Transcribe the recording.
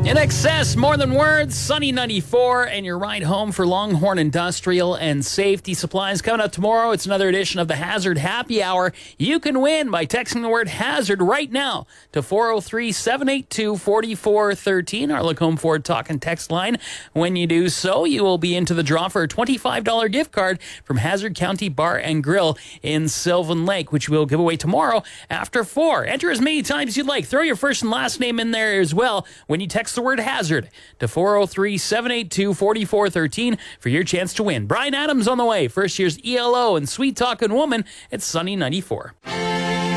In excess, more than words, Sunny 94, and your ride home for Longhorn Industrial and Safety Supplies. Coming up tomorrow, it's another edition of the Hazard Happy Hour. You can win by texting the word hazard right now to 403-782-4413, our Lacombe Ford talk and text line. When you do so, you will be into the draw for a $25 gift card from Hazard County Bar and Grill in Sylvan Lake, which we'll give away tomorrow after 4. Enter as many times as you'd like. Throw your first and last name in there as well when you text the word hazard to 403-782-4413 for your chance to win. Brian Adams on the way. First year's ELO and Sweet Talkin' Woman. It's Sunny 94.